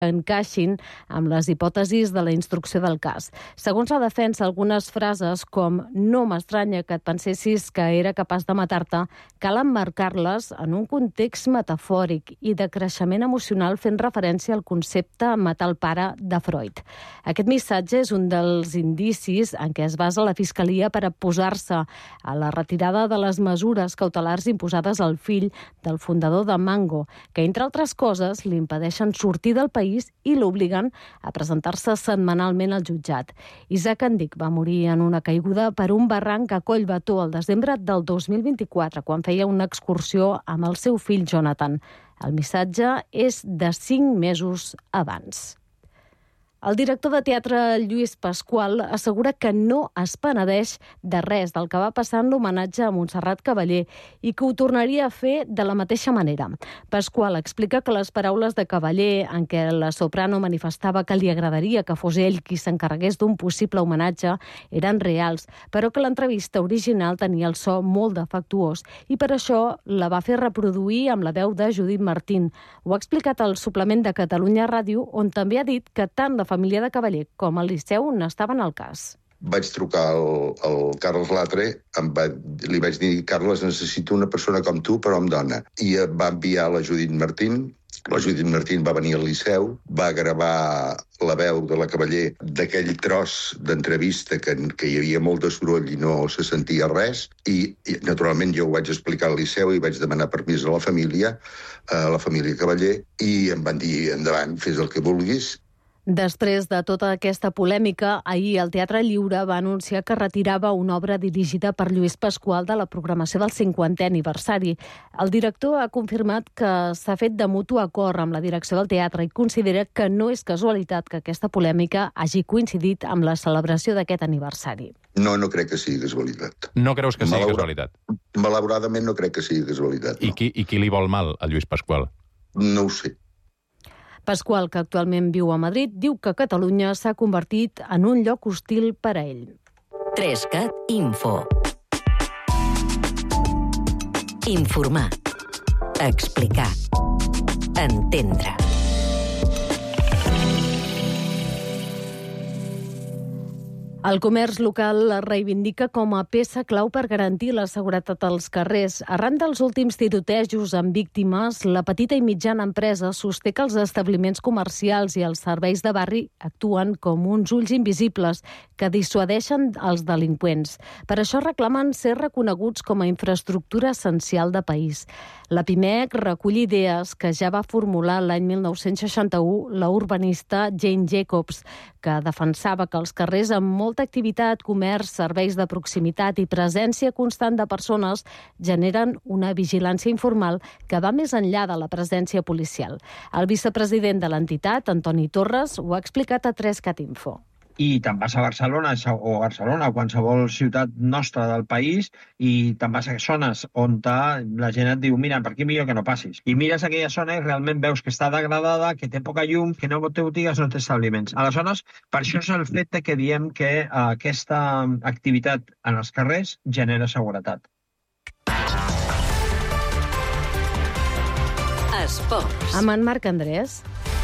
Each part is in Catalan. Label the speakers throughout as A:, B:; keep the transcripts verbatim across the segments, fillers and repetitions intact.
A: encaixin amb les hipòtesis de la instrucció del cas. Segons la defensa, algunes frases com «no m'estranya que et pensessis que era capaç de matar-te» cal emmarcar-les en un context metafòric i de creixement emocional fent referència al concepte matar el pare de Freud. Aquest missatge és un dels indicis en què es basa la Fiscalia per oposar-se a la retirada de les mesures cautelars imposades al fill del fundador de Mango, que, entre altres coses, li impedeixen sortir del país i l'obliguen a presentar-se setmanalment al jutjat. Isaac Andic va morir en una caiguda per un barranc a Collbató el desembre del dos mil vint-i-quatre, quan feia una excursió amb el seu fill Jonathan. El missatge és de cinc mesos abans. El director de teatre Lluís Pasqual assegura que no es penedeix de res del que va passar en l'homenatge a Montserrat Caballé i que ho tornaria a fer de la mateixa manera. Pasqual explica que les paraules de Caballé, en què la soprano manifestava que li agradaria que fos ell qui s'encarregués d'un possible homenatge, eren reals, però que l'entrevista original tenia el so molt defectuós i per això la va fer reproduir amb la veu de Judit Martín. Ho ha explicat al suplement de Catalunya Ràdio, on també ha dit que tant la família de Caballé com el Liceu n'estaven al cas.
B: Vaig trucar al, al Carles Latre, em va, li vaig dir, Carles, necessito una persona com tu, però amb dona. I va enviar la Judit Martín. La Judit Martín va venir al Liceu, va gravar la veu de la Caballé d'aquell tros d'entrevista que, que hi havia molt de soroll i no se sentia res, i, i naturalment jo ho vaig explicar al Liceu i vaig demanar permís a la família, a la família Caballé, i em van dir, endavant, fes el que vulguis.
A: Després de tota aquesta polèmica, ahir el Teatre Lliure va anunciar que retirava una obra dirigida per Lluís Pasqual de la programació del cinquantè aniversari. El director ha confirmat que s'ha fet de mutu acord amb la direcció del teatre i considera que no és casualitat que aquesta polèmica hagi coincidit amb la celebració d'aquest aniversari.
B: No, no crec que sigui casualitat.
C: No creus que sigui
B: Malaura...
C: casualitat?
B: Malauradament no crec que sigui casualitat. No.
C: I, qui, I qui li vol mal a Lluís Pasqual?
B: No ho sé.
A: Pasqual, que actualment viu a Madrid, diu que Catalunya s'ha convertit en un lloc hostil per a ell.
D: Trescat Info. Informar. Explicar. Entendre.
A: El comerç local es reivindica com a peça clau per garantir la seguretat als carrers. Arran dels últims tirotejos amb víctimes, la petita i mitjana empresa sosté que els establiments comercials i els serveis de barri actuen com uns ulls invisibles que dissuadeixen els delinqüents. Per això reclamen ser reconeguts com a infraestructura essencial de país. La Pimec recull idees que ja va formular l'any mil nou-cents seixanta-u la urbanista Jane Jacobs, que defensava que els carrers amb molta activitat, comerç, serveis de proximitat i presència constant de persones generen una vigilància informal que va més enllà de la presència policial. El vicepresident de l'entitat, Antoni Torres, ho ha explicat a Trescat Info.
E: I te'n vas a Barcelona o a Barcelona o qualsevol ciutat nostra del país i te'n vas a zones on la gent et diu mira, per aquí millor que no passis. I mires aquella zona i realment veus que està degradada, que té poca llum, que no té botigues, no té establiments. Aleshores, per això és el fet que diem que aquesta activitat en els carrers genera seguretat.
D: Esports.
A: Amb en Marc Andrés.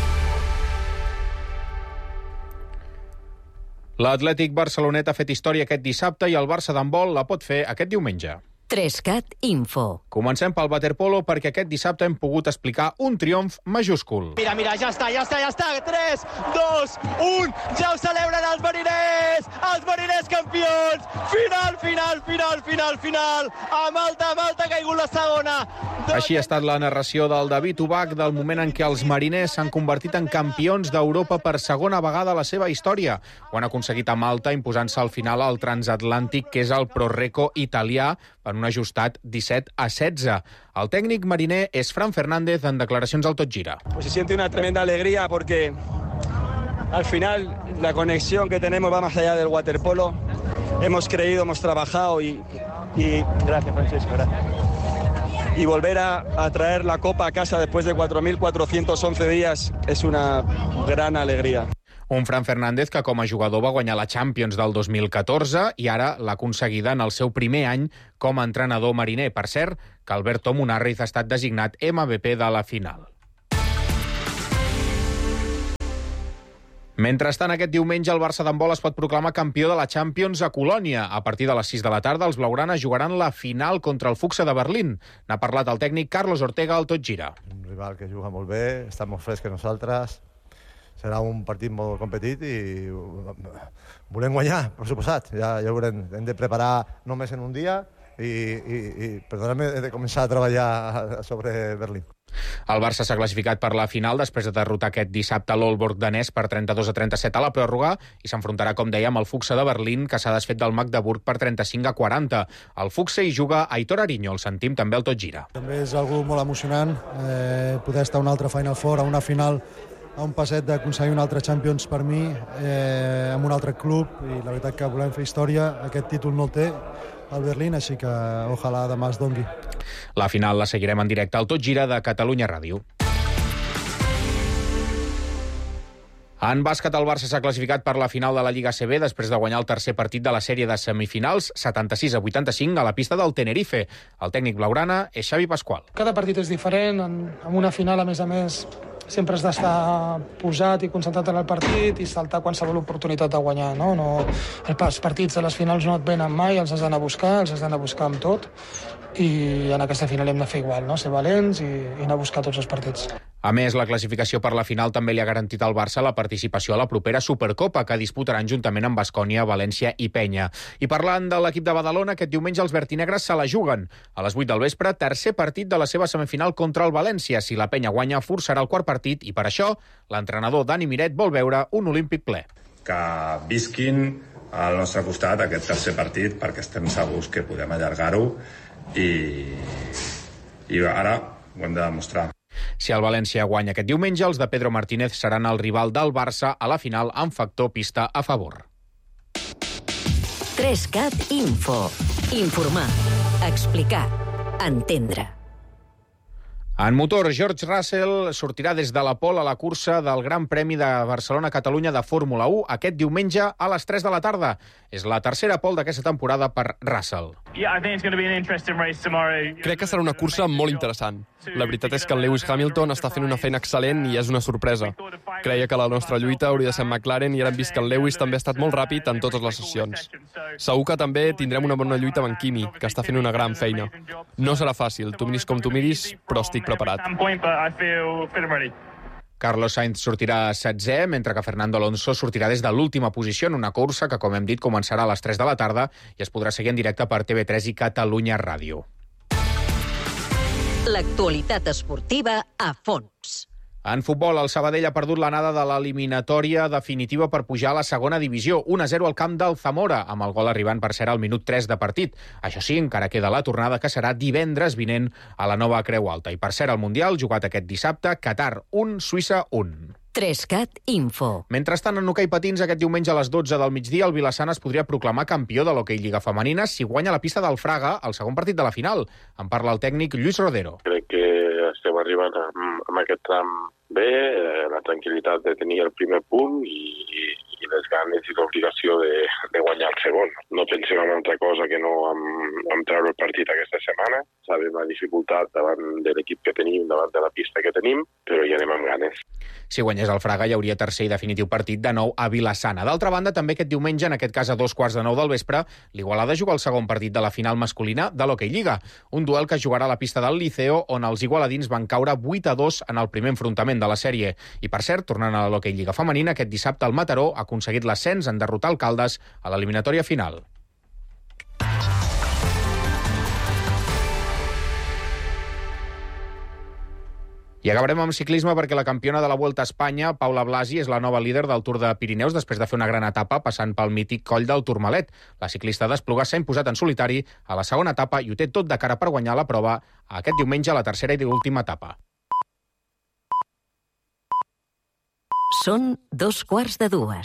C: L'Atlètic Barcelonet ha fet història aquest dissabte i el Barça d'handbol la pot fer aquest diumenge.
D: Trescat Info.
C: Comencem pel waterpolo perquè aquest dissabte hem pogut explicar un triomf majúscul.
F: Mira, mira, ja està, ja està, ja està. tres, dos, un, ja ho celebren els mariners! Els mariners campions! Final, final, final, final, final! A Malta, Malta ha caigut la segona!
C: Així ha estat la narració del David Ubach del moment en què els mariners s'han convertit en campions d'Europa per segona vegada a la seva història. Ho han aconseguit a Malta, imposant-se al final al transatlàntic, que és el Proreco italià, per un ajustat disset a setze. El tècnic mariner és Fran Fernández en declaracions al Tot Gira.
G: Pues se siente una tremenda alegría porque al final la conexión que tenemos va más allá del waterpolo. Hemos creído, hemos trabajado y... y... Gracias, Francesco, gracias. Y volver a, a traer la copa a casa después de cuatro mil cuatrocientos once días es una gran alegría.
C: Un Fran Fernández que com a jugador va guanyar la Champions del dos mil catorze i ara l'ha aconseguida en el seu primer any com a entrenador mariner. Per cert, que Alberto Munarriz ha estat designat M V P de la final. Mentrestant, aquest diumenge el Barça d'handbol es pot proclamar campió de la Champions a Colònia. A partir de les sis de la tarda, els blaugranes jugaran la final contra el Fuxa de Berlín. N'ha parlat el tècnic Carlos Ortega al Tot Gira.
H: Un rival que juga molt bé, està molt fresc que nosaltres. Serà un partit molt competit i volem guanyar, per suposat. Ja, ja ho haurem. Hem de preparar només en un dia i, i, i perdona'm, he de començar a treballar sobre Berlín.
C: El Barça s'ha classificat per la final després de derrotar aquest dissabte l'Olborg danès per trenta-dos a trenta-set a la pròrroga i s'enfrontarà, com dèiem, al Fuxa de Berlín, que s'ha desfet del Magdeburg per trenta-cinc a quaranta. Al Fuxa hi juga Aitor Ariño, el sentim també al Tot Gira.
I: També és algú molt emocionant eh, poder estar a una altra Final Four, a una final, a un passet d'aconseguir un altre Champions per mi, eh, amb un altre club, i la veritat que volem fer història. Aquest títol no el té al Berlín, així que ojalà demà es dongui.
C: La final la seguirem en directe al Tot Gira de Catalunya Ràdio. En bàsquet, el Barça s'ha classificat per la final de la Lliga A C B després de guanyar el tercer partit de la sèrie de semifinals, setanta-sis a vuitanta-cinc, a la pista del Tenerife. El tècnic blaugrana és Xavi Pascual.
J: Cada partit és diferent, en, en una final, a més a més, sempre has d'estar posat i concentrat en el partit i saltar qualsevol oportunitat de guanyar. No? No, els partits de les finals no et venen mai, els has d'anar a buscar, els has d'anar a buscar amb tot, i en aquesta final hem de fer igual, no? Ser valents i, i anar a buscar tots els partits.
C: A més, la classificació per la final també li ha garantit al Barça la participació a la propera Supercopa, que disputaran juntament amb Baskonia, València i Penya. I parlant de l'equip de Badalona, aquest diumenge els vertinegres se la juguen. A les vuit del vespre, tercer partit de la seva semifinal contra el València. Si la Penya guanya, forçarà el quart partit i per això l'entrenador Dani Miret vol veure un olímpic ple.
K: Que visquin al nostre costat aquest tercer partit perquè estem segurs que podem allargar-ho i, i ara ho hem de demostrar.
C: Si el València guanya aquest diumenge, els de Pedro Martínez seran el rival del Barça a la final amb factor pista a favor.
D: tres cat Info. Informar, explicar, entendre.
C: En motor, George Russell sortirà des de la pole a la cursa del Gran Premi de Barcelona-Catalunya de Fórmula u aquest diumenge a les tres de la tarda. És la tercera pole d'aquesta temporada per Russell.
L: Crec que serà una cursa molt interessant. La veritat és que el Lewis Hamilton està fent una feina excel·lent i és una sorpresa. Creia que la nostra lluita hauria de ser amb McLaren i ara hem vist que el Lewis també ha estat molt ràpid en totes les sessions. Segur que també tindrem una bona lluita amb en Kimi, que està fent una gran feina. No serà fàcil, tu miris com tu miris, però estic preparat.
C: Carlos Sainz sortirà setzè, mentre que Fernando Alonso sortirà des de l'última posició en una cursa que, com hem dit, començarà a les tres de la tarda i es podrà seguir en directe per T V tres i Catalunya Ràdio.
D: L'actualitat esportiva a fons.
C: En futbol, el Sabadell ha perdut l'anada de l'eliminatòria definitiva per pujar a la segona divisió. un a zero al camp del Zamora, amb el gol arribant per cert al minut tres de partit. Això sí, encara queda la tornada, que serà divendres vinent a la nova Creu Alta. I per cert, el Mundial, jugat aquest dissabte, Qatar un, Suïssa un.
D: tres cat Info.
C: Mentrestant, en hoquei patins, aquest diumenge a les dotze del migdia, el Vilassana es podria proclamar campió de l'hoquei Lliga Femenina si guanya la pista del Fraga el segon partit de la final. En parla el tècnic Lluís Rodero.
M: Crec que estem arribant amb, amb aquest tram bé, eh, la tranquil·litat de tenir el primer punt i, i les ganes i l'obligació de, de guanyar el segon. No pensem en altra cosa que no en, en treure el partit aquesta setmana. Sabem la dificultat davant de l'equip que tenim, davant de la pista que tenim, però hi anem amb ganes.
C: Si guanyés el Fraga, hi hauria tercer i definitiu partit de nou a Vilassana. D'altra banda, també aquest diumenge, en aquest cas a dos quarts de nou del vespre, l'Igualada juga el segon partit de la final masculina de l'Hockey Lliga. Un duel que es jugarà a la pista del Liceo, on els igualadins van caure vuit a dos en el primer enfrontament de la sèrie. I per cert, tornant a l'Hockey Lliga femenina, aquest dissabte el Mataró ha aconseguit l'ascens en derrotar el Caldes a l'eliminatòria final. I acabarem amb ciclisme perquè la campiona de la Vuelta a Espanya, Paula Blasi, és la nova líder del Tour de Pirineus després de fer una gran etapa passant pel mític coll del Tourmalet. La ciclista d'Esplugas s'ha imposat en solitari a la segona etapa i ho té tot de cara per guanyar la prova aquest diumenge a la tercera i última etapa.
D: Són dos quarts de dues.